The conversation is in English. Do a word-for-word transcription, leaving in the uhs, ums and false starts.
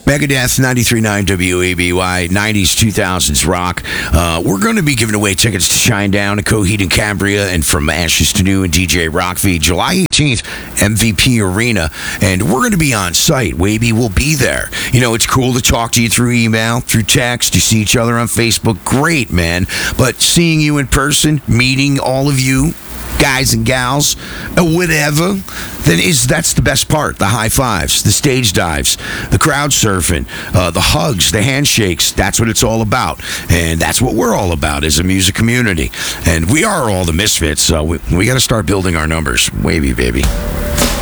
Megadeth, ninety-three point nine W A B Y, nineties, two thousands rock. Uh, we're going to be giving away tickets to Shinedown, Coheed and Cambria, and From Ashes to New and D J Rockfeed, July eighteenth, M V P Arena. And we're going to be on site. Waby will be there. You know, it's cool to talk to you through email, through text. You see each other on Facebook. Great, man. But seeing you in person, meeting all of you, guys and gals, uh, whatever, then is that's the best part. The high fives, the stage dives, the crowd surfing, uh, the hugs, the handshakes. That's what it's all about. And that's what we're all about as a music community. And we are all the misfits, so we, we got to start building our numbers. Wavy, baby.